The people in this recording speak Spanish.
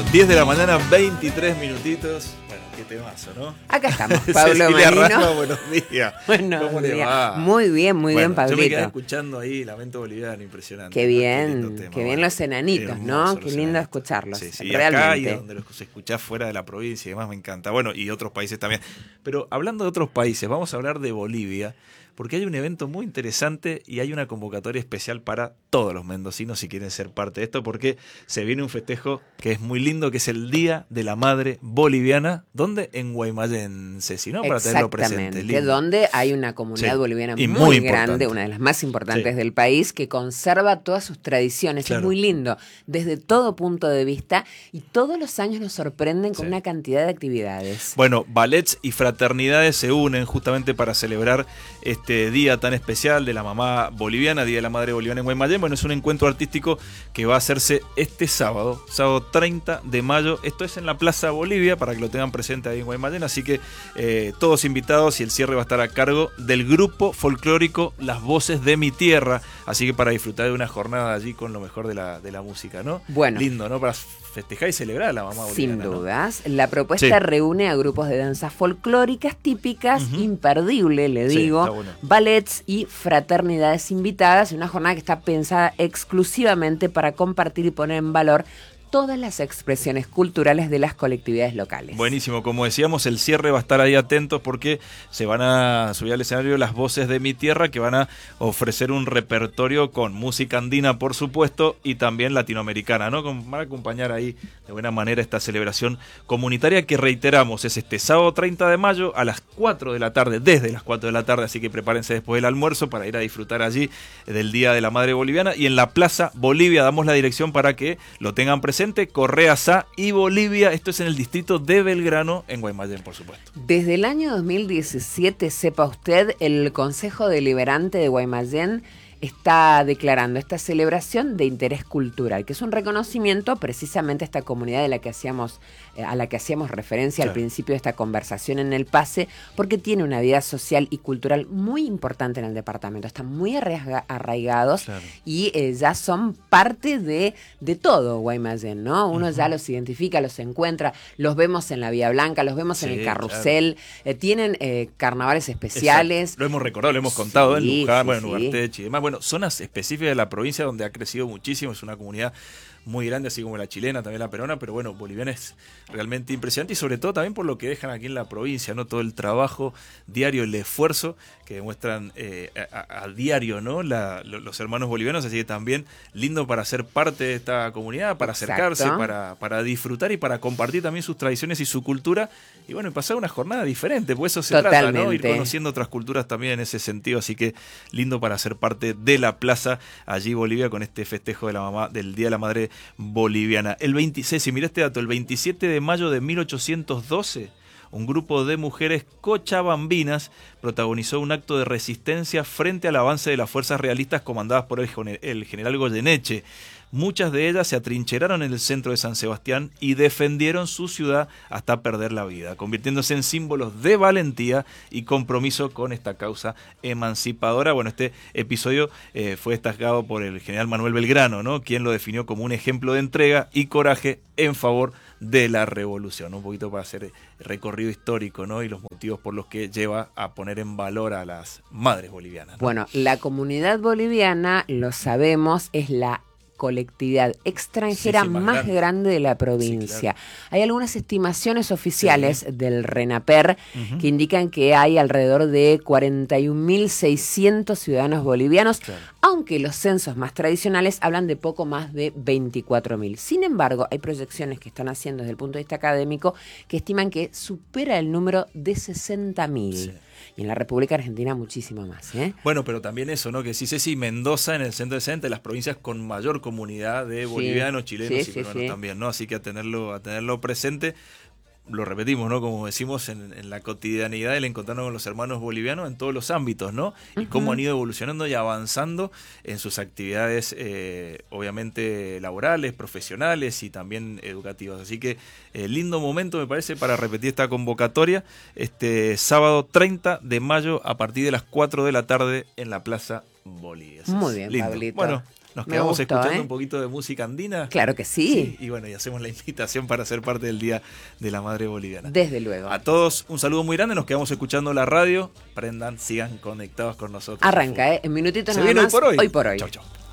10 de la mañana, 23 minutitos. Bueno, qué temazo, ¿no? Acá estamos, Pablo Cecilia Marino. Raspa, buenos días. ¿Cómo le va? Muy bien, Pablito. Yo me quedé escuchando ahí Lamento Boliviano, impresionante. Qué bien, ¿no? Tema, qué bien los enanitos, hermoso, ¿no? Qué los lindo enanitos. escucharlos. Sí, sí, realmente. acá y donde los escuchás fuera de la provincia y demás me encanta. Bueno, y otros países también. Pero hablando de otros países, vamos a hablar de Bolivia, porque hay un evento muy interesante y hay una convocatoria especial para todos los mendocinos si quieren ser parte de esto, porque se viene un festejo que es muy lindo, que es el Día de la Madre Boliviana, donde en Guaymallén, Ceci, ¿no? Para tenerlo presente. Exactamente, donde hay una comunidad boliviana y muy importante. grande, una de las más importantes Sí. del país, que conserva todas sus tradiciones. Claro. Es muy lindo desde todo punto de vista y todos los años nos sorprenden con una cantidad de actividades. Bueno, ballets y fraternidades se unen justamente para celebrar este día tan especial de la mamá boliviana, Día de la Madre Boliviana en Guaymallén. Bueno, es un encuentro artístico que va a hacerse este sábado 30 de mayo. Esto es en la Plaza Bolivia, para que lo tengan presente ahí en Guaymallén. Así que todos invitados, y el cierre va a estar a cargo del grupo folclórico Las Voces de Mi Tierra. Así que para disfrutar de una jornada allí con lo mejor de la música, ¿no? Bueno. Lindo, ¿no? Para festejar y celebrar a la mamá boliviana. Sin dudas. ¿No? La propuesta reúne a grupos de danzas folclóricas típicas, imperdible, le digo, bueno. Ballets y fraternidades invitadas, una jornada que está pensada exclusivamente para compartir y poner en valor todas las expresiones culturales de las colectividades locales. Buenísimo, como decíamos, el cierre va a estar ahí atentos porque se van a subir al escenario Las Voces de Mi Tierra, que van a ofrecer un repertorio con música andina, por supuesto, y también latinoamericana, ¿no? Van a acompañar ahí de buena manera esta celebración comunitaria que, reiteramos, es este sábado 30 de mayo a las 4 de la tarde, desde las 4 de la tarde, así que prepárense después del almuerzo para ir a disfrutar allí del Día de la Madre Boliviana. Y en la Plaza Bolivia damos la dirección para que lo tengan presente: Correa Sá y Bolivia. Esto es en el distrito de Belgrano, en Guaymallén, por supuesto. Desde el año 2017, sepa usted, el Consejo Deliberante de Guaymallén está declarando esta celebración de interés cultural, que es un reconocimiento precisamente a esta comunidad a la que hacíamos referencia al principio de esta conversación en el pase, porque tiene una vida social y cultural muy importante en el departamento. Están muy arraigados y ya son parte de todo Guaymallén, ¿no? Uno ya los identifica, los encuentra, los vemos en la Vía Blanca, los vemos en el carrusel, tienen carnavales especiales. Exacto. Lo hemos recordado, lo hemos contado en Luján, en Ugarteche y demás. Bueno, zonas específicas de la provincia donde ha crecido muchísimo, es una comunidad muy grande, así como la chilena, también la peruana, pero bueno, boliviana es realmente impresionante, y sobre todo también por lo que dejan aquí en la provincia, ¿no? Todo el trabajo diario, el esfuerzo que demuestran a diario, ¿no? Los hermanos bolivianos, así que también lindo para ser parte de esta comunidad, para acercarse, para disfrutar y para compartir también sus tradiciones y su cultura, y bueno, y pasar una jornada diferente, pues eso se trata, ¿no? Ir conociendo otras culturas también en ese sentido, así que lindo para ser parte de la plaza allí Bolivia con este festejo de la mamá, del Día de la Madre Boliviana. El 26, si mirá este dato, el 27 de mayo de 1812, un grupo de mujeres cochabambinas protagonizó un acto de resistencia frente al avance de las fuerzas realistas comandadas por el general Goyeneche. Muchas de ellas se atrincheraron en el centro de San Sebastián y defendieron su ciudad hasta perder la vida, convirtiéndose en símbolos de valentía y compromiso con esta causa emancipadora. Bueno, este episodio fue destacado por el general Manuel Belgrano, ¿no? Quien lo definió como un ejemplo de entrega y coraje en favor de la revolución. Un poquito para hacer recorrido histórico, ¿no? Y los motivos por los que lleva a poner en valor a las madres bolivianas, ¿no? Bueno, la comunidad boliviana, lo sabemos, es la colectividad extranjera más grande de la provincia. Hay algunas estimaciones oficiales del RENAPER que indican que hay alrededor de 41.600 ciudadanos bolivianos, aunque los censos más tradicionales hablan de poco más de 24.000. Sin embargo, hay proyecciones que están haciendo desde el punto de vista académico que estiman que supera el número de 60.000. Y en la República Argentina muchísimo más, ¿eh? Bueno, pero también eso, ¿no? Que sí, Ceci, Mendoza en el centro del centro, las provincias con mayor comunidad de bolivianos, chilenos y peruanos también, ¿no? Así que a tenerlo presente. Lo repetimos, ¿no? Como decimos en la cotidianidad, el encontrarnos con los hermanos bolivianos en todos los ámbitos, ¿no? Y cómo han ido evolucionando y avanzando en sus actividades, obviamente laborales, profesionales y también educativas. Así que lindo momento, me parece, para repetir esta convocatoria este sábado 30 de mayo a partir de las 4 de la tarde en la Plaza Bolivia. Muy bien, lindo. Pablito. Bueno, Nos Me quedamos gustó, escuchando un poquito de música andina. Claro que sí. Y bueno, y hacemos la invitación para ser parte del Día de la Madre Boliviana. Desde luego. A todos un saludo muy grande, nos quedamos escuchando la radio. Prendan, sigan conectados con nosotros. Arranca, en minutitos Se nada viene más. hoy por hoy. Hoy por hoy. Chau, chau.